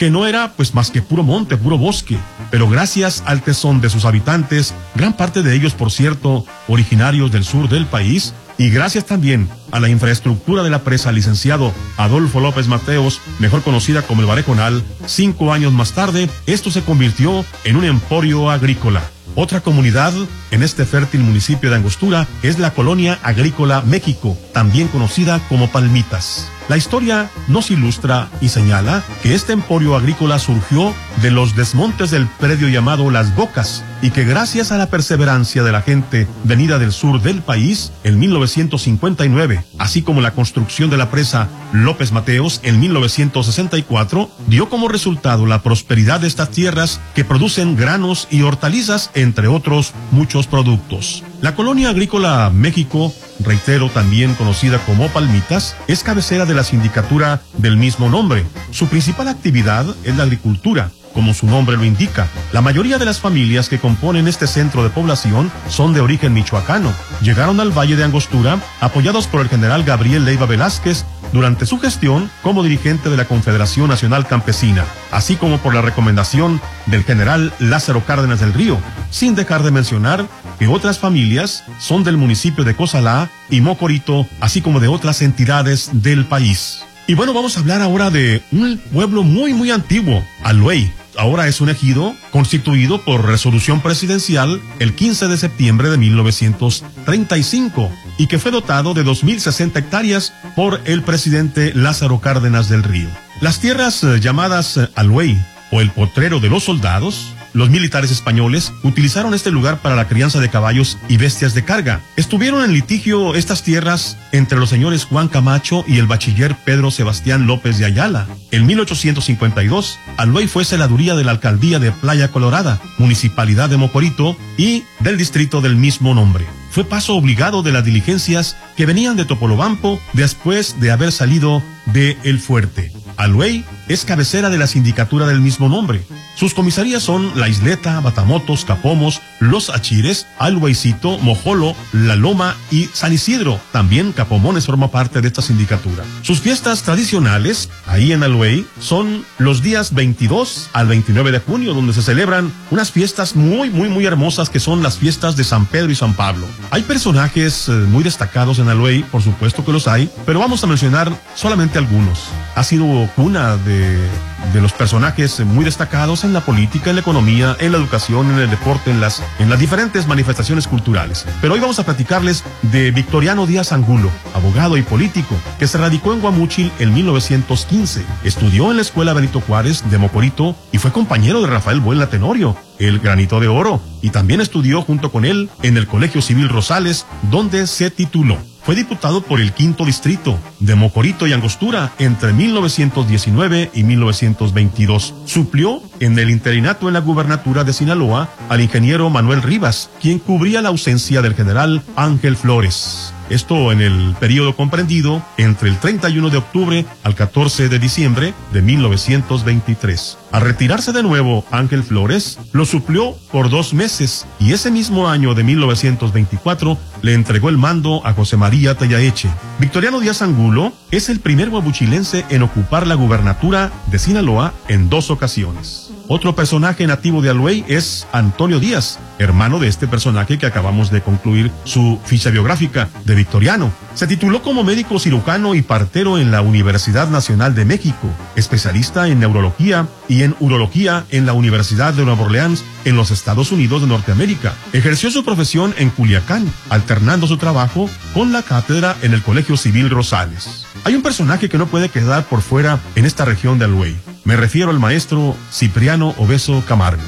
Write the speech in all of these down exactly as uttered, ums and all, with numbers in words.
que no era pues más que puro monte, puro bosque, pero gracias al tesón de sus habitantes, gran parte de ellos, por cierto, originarios del sur del país, y gracias también a la infraestructura de la presa, licenciado Adolfo López Mateos, mejor conocida como el Barejonal, cinco años más tarde, esto se convirtió en un emporio agrícola. Otra comunidad en este fértil municipio de Angostura es la Colonia Agrícola México, también conocida como Palmitas. La historia nos ilustra y señala que este emporio agrícola surgió de los desmontes del predio llamado Las Bocas y que gracias a la perseverancia de la gente venida del sur del país en mil novecientos cincuenta y nueve, así como la construcción de la presa López Mateos en mil novecientos sesenta y cuatro, dio como resultado la prosperidad de estas tierras que producen granos y hortalizas, entre otros muchos productos. La Colonia Agrícola México, reitero, también conocida como Palmitas, es cabecera de la sindicatura del mismo nombre. Su principal actividad es la agricultura, como su nombre lo indica. La mayoría de las familias que componen este centro de población son de origen michoacano. Llegaron al Valle de Angostura apoyados por el general Gabriel Leiva Velázquez durante su gestión como dirigente de la Confederación Nacional Campesina, así como por la recomendación del general Lázaro Cárdenas del Río, sin dejar de mencionar que otras familias son del municipio de Cozalá y Mocorito, así como de otras entidades del país. Y bueno, vamos a hablar ahora de un pueblo muy muy antiguo, Aluey. Ahora es un ejido constituido por resolución presidencial el quince de septiembre de mil novecientos treinta y cinco y que fue dotado de dos mil sesenta hectáreas por el presidente Lázaro Cárdenas del Río. Las tierras eh, llamadas eh, Aluey o el Potrero de los Soldados, los militares españoles utilizaron este lugar para la crianza de caballos y bestias de carga. Estuvieron en litigio estas tierras entre los señores Juan Camacho y el bachiller Pedro Sebastián López de Ayala. En mil ochocientos cincuenta y dos, Aluey fue celaduría de la alcaldía de Playa Colorada, municipalidad de Mocorito y del distrito del mismo nombre. Fue paso obligado de las diligencias que venían de Topolobampo después de haber salido de El Fuerte. Aluey es cabecera de la sindicatura del mismo nombre. Sus comisarías son La Isleta, Batamotos, Capomos, Los Achires, Alueycito, Mojolo, La Loma y San Isidro. También Capomones forma parte de esta sindicatura. Sus fiestas tradicionales, ahí en Aluey, son los días veintidós al veintinueve de junio, donde se celebran unas fiestas muy, muy, muy hermosas que son las fiestas de San Pedro y San Pablo. Hay personajes eh, muy destacados en Aluey, por supuesto que los hay, pero vamos a mencionar solamente algunos. Ha sido cuna de, de los personajes muy destacados en la política, en la economía, en la educación, en el deporte, en las, en las diferentes manifestaciones culturales. Pero hoy vamos a platicarles de Victoriano Díaz Angulo, abogado y político, que se radicó en Guamúchil en mil novecientos quince. Estudió en la Escuela Benito Juárez de Mocorito y fue compañero de Rafael Buelna Tenorio, el Granito de Oro, y también estudió junto con él en el Colegio Civil Rosales, donde se tituló. Fue diputado por el quinto distrito de Mocorito y Angostura entre mil novecientos diecinueve y mil novecientos veintidós. Suplió en el interinato en la gubernatura de Sinaloa al ingeniero Manuel Rivas, quien cubría la ausencia del general Ángel Flores. Esto en el periodo comprendido entre el treinta y uno de octubre al catorce de diciembre de mil novecientos veintitrés. Al retirarse de nuevo Ángel Flores, lo suplió por dos meses y ese mismo año de mil novecientos veinticuatro le entregó el mando a José María Tellaeche. Victoriano Díaz Angulo es el primer guamuchilense en ocupar la gubernatura de Sinaloa en dos ocasiones. Otro personaje nativo de Aluey es Antonio Díaz, hermano de este personaje que acabamos de concluir su ficha biográfica de Victoriano. Se tituló como médico cirujano y partero en la Universidad Nacional de México, especialista en neurología y en urología en la Universidad de Nueva Orleans en los Estados Unidos de Norteamérica. Ejerció su profesión en Culiacán, alternando su trabajo con la cátedra en el Colegio Civil Rosales. Hay un personaje que no puede quedar por fuera en esta región de Aluey. Me refiero al maestro Cipriano Obeso Camargo.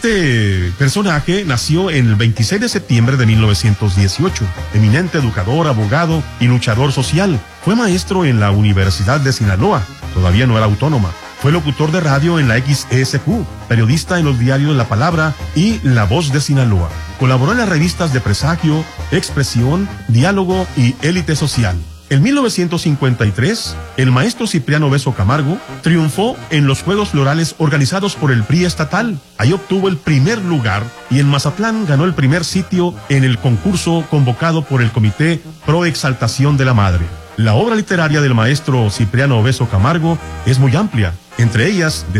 Este personaje nació en el veintiséis de septiembre de mil novecientos dieciocho. Eminente educador, abogado y luchador social. Fue maestro en la Universidad de Sinaloa. Todavía no era autónoma. Fue locutor de radio en la X E S Q, periodista en los diarios La Palabra y La Voz de Sinaloa. Colaboró en las revistas de Presagio, Expresión, Diálogo y Élite Social. En mil novecientos cincuenta y tres, el maestro Cipriano Obeso Camargo triunfó en los Juegos Florales organizados por el P R I estatal. Ahí obtuvo el primer lugar y en Mazatlán ganó el primer sitio en el concurso convocado por el Comité Pro Exaltación de la Madre. La obra literaria del maestro Cipriano Obeso Camargo es muy amplia, entre ellas